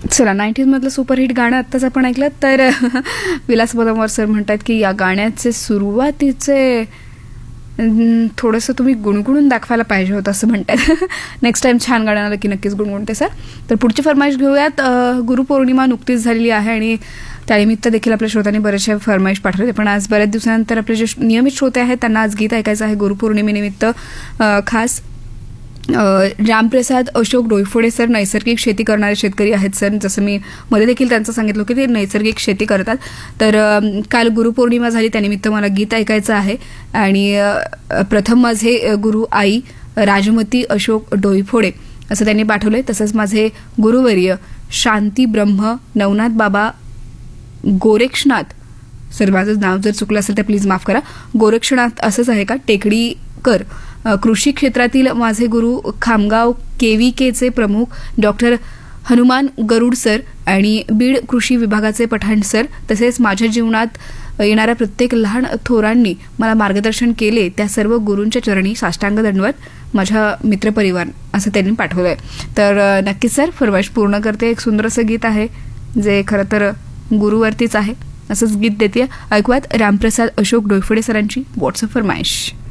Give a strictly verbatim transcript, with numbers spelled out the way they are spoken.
चला नाईन्टीजमधलं सुपरहिट गाणं आत्ताच आपण ऐकलं. तर विलास पदमवार सर म्हणतात की या गाण्याचे सुरुवातीचे थोडंसं तुम्ही गुणगुणून दाखवायला पाहिजे होतं असं म्हणतात. नेक्स्ट टाइम छान गाणं आलं की नक्कीच गुणगुणते सर. तर पुढची फरमाईश घेऊयात. गुरुपौर्णिमा नुकतीच झालेली आहे आणि त्यानिमित्त देखील आपल्या श्रोत्यांनी बरेचसे फरमाईश पाठवले. पण आज बऱ्याच दिवसानंतर आपले जे नियमित श्रोते आहेत त्यांना आज गीत ऐकायचं आहे गुरुपौर्णिमेनिमित्त. खास रामप्रसाद अशोक डोईफोडे सर नैसर्गिक शेती करणारे शेतकरी आहेत सर. जसं मी मध्ये देखील त्यांचं सांगितलं की ते नैसर्गिक शेती करतात. तर काल गुरुपौर्णिमा झाली त्यानिमित्त मला गीत ऐकायचं आहे. आणि प्रथम माझे गुरु आई राजमती अशोक डोईफोडे असं त्यांनी पाठवलंय. तसंच माझे गुरुवर्य शांती ब्रह्म नवनाथ बाबा गोरक्षनाथ सर, माझं नाव जर चुकलं असेल तर प्लीज माफ करा. गोरक्षनाथ असंच आहे का? टेकडीकर कृषी क्षेत्रातील माझे गुरु खामगाव केव्हीकेचे प्रमुख डॉक्टर हनुमान गरुड सर आणि बीड कृषी विभागाचे पठाण सर. तसेच माझ्या जीवनात येणाऱ्या प्रत्येक लहान थोरांनी मला मार्गदर्शन केले त्या सर्व गुरूंच्या चरणी साष्टांग दंडवत माझ्या मित्रपरिवार असं त्यांनी पाठवलंय. तर नक्कीच सर फरमाईश पूर्ण करते. एक सुंदर असं गीत आहे जे खरं तर गुरुवरतीच आहे. असंच गीत देते. ऐकूयात रामप्रसाद अशोक डोईफोडे सरांची व्हॉट्सअप फरमाईश.